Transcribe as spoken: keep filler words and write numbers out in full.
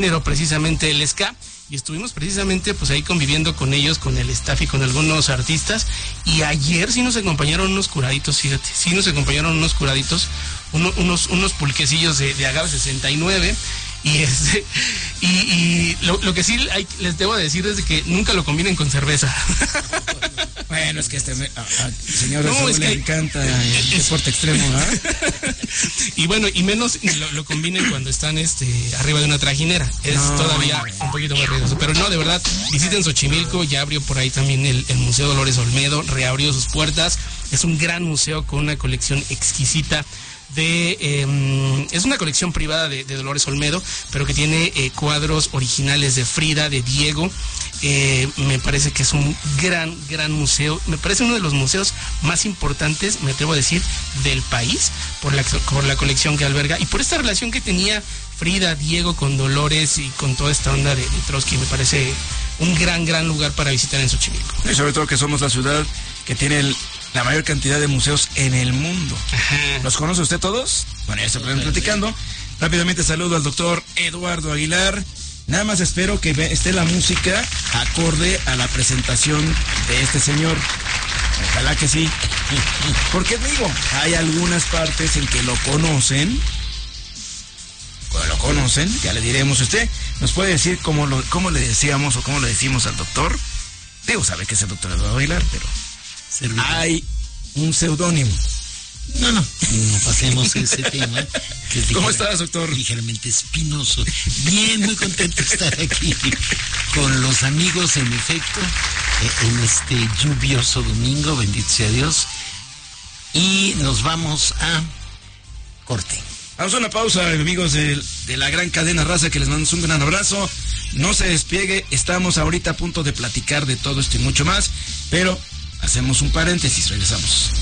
precisamente el ska, y estuvimos precisamente pues ahí conviviendo con ellos, con el staff y con algunos artistas, y ayer sí nos acompañaron unos curaditos, fíjate, sí nos acompañaron unos curaditos, uno, unos, unos pulquecillos de, de agave sesenta y nueve, y este, y, y lo, lo que sí hay, les debo decir es de que nunca lo combinen con cerveza. Bueno, es que este a, a, señor no, es le que, encanta el es, deporte extremo, ¿eh? Y bueno, y menos lo, lo combinen cuando están este arriba de una trajinera. Es no, todavía un poquito más riesgoso. Pero no, de verdad, visiten Xochimilco, ya abrió por ahí también el, el Museo Dolores Olmedo, reabrió sus puertas. Es un gran museo con una colección exquisita de eh, es una colección privada de, de Dolores Olmedo, pero que tiene eh, cuadros originales de Frida, de Diego. Eh, me parece que es un gran, gran museo. Me parece uno de los museos más importantes, me atrevo a decir, del país, por la, por la colección que alberga y por esta relación que tenía Frida, Diego con Dolores y con toda esta onda de, de Trotsky. Me parece un gran, gran lugar para visitar en Xochimilco. Y sobre todo que somos la ciudad que tiene el, la mayor cantidad de museos en el mundo. Ajá. ¿Los conoce usted todos? Bueno, ya se pueden platicando. Rápidamente saludo al doctor Eduardo Aguilar. Nada más espero que esté la música acorde a la presentación de este señor. Ojalá que sí. Porque digo, hay algunas partes en que lo conocen. Cuando lo conocen, ya le diremos a usted. ¿Nos puede decir cómo, lo, cómo le decíamos o cómo le decimos al doctor? Digo, sabe que es el doctor Eduardo Aguilar, pero Servicio. Hay un seudónimo. No, no, no pasemos ese tema. Que es ¿Cómo estás, doctor? Ligeramente espinoso. Bien, muy contento de estar aquí con los amigos, en efecto, en este lluvioso domingo, bendito sea Dios. Y nos vamos a corte. Vamos a una pausa, amigos de, de la gran cadena Raza, que les mandamos un gran abrazo. No se despiegue, estamos ahorita a punto de platicar de todo esto y mucho más, pero hacemos un paréntesis, regresamos.